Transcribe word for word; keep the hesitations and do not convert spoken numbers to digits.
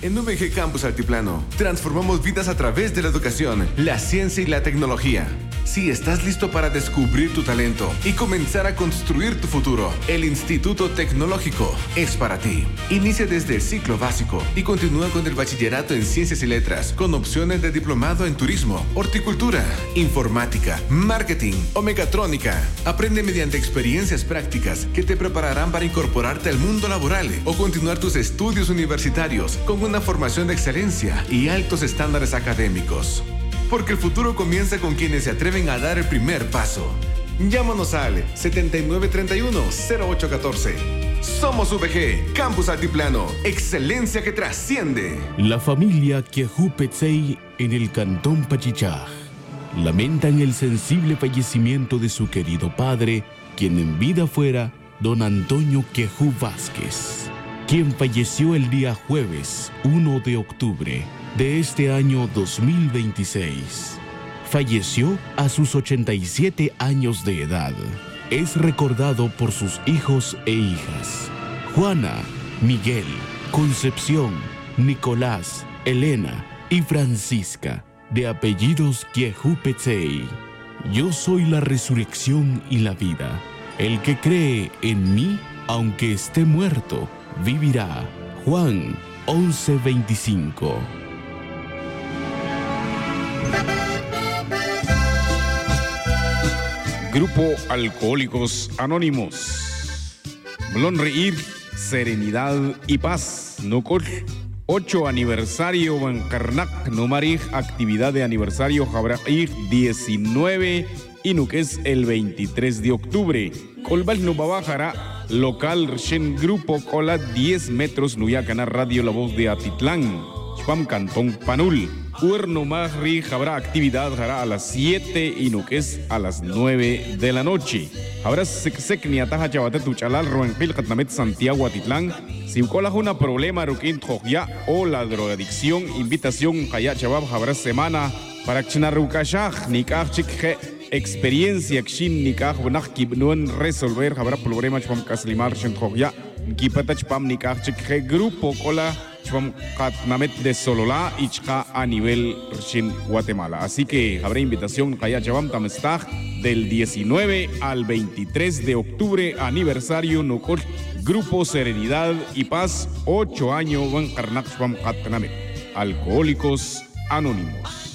En U V G Campus Altiplano, transformamos vidas a través de la educación, la ciencia y la tecnología. Si estás listo para descubrir tu talento y comenzar a construir tu futuro, el Instituto Tecnológico es para ti. Inicia desde el ciclo básico y continúa con el bachillerato en Ciencias y Letras, con opciones de diplomado en Turismo, Horticultura, Informática, Marketing o Mecatrónica. Aprende mediante experiencias prácticas que te prepararán para incorporarte al mundo laboral o continuar tus estudios universitarios con una formación de excelencia y altos estándares académicos. Porque el futuro comienza con quienes se atreven a dar el primer paso. Llámanos al setenta y nueve treinta y uno cero ocho catorce. Somos U V G, Campus Altiplano, excelencia que trasciende. La familia Quejupetsey en el cantón Pachichaj lamentan el sensible fallecimiento de su querido padre, quien en vida fuera don Antonio Quejú Vázquez, quien falleció el día jueves uno de octubre de este año dos mil veintiséis. Falleció a sus ochenta y siete años de edad. Es recordado por sus hijos e hijas: Juana, Miguel, Concepción, Nicolás, Elena y Francisca, de apellidos Quejupetsey. Yo soy la resurrección y la vida. El que cree en mí, aunque esté muerto, vivirá. Juan once veinticinco. Grupo Alcohólicos Anónimos. Blon Reír, Serenidad y Paz. Nocol. ocho aniversario Bancarnac. Nomarij, actividad de aniversario Jabrair diecinueve. Y Nuques el veintitrés de octubre. Colbal Nubabajara. Local Shen Grupo Cola diez metros Nuyacana Radio La Voz de Atitlán. Chpam Cantón Panul. Huerno Magri habrá actividad hará a las siete y Nuques a las nueve de la noche. Habrá secni ataja chavate tuchalal roenpil katnamet Santiago Atitlán. Si cola una problema rukin ya o la drogadicción, invitación haya chabab habrá semana para chinarukashaj nikaj chikje experiencia kshin nikaj bunaj kibnuen resolver habrá problema chpam kaslimar shen ya kipata chpam nikaj chikje grupo cola chpam katnamet de Sololá y chka a nivel Shin Guatemala. Así que habrá invitación haya chabam tamestaj del diecinueve al veintitrés de octubre, aniversario Nocol Grupo Serenidad y Paz, ocho años van Karnak chpam katnamet. Alcohólicos Anónimos.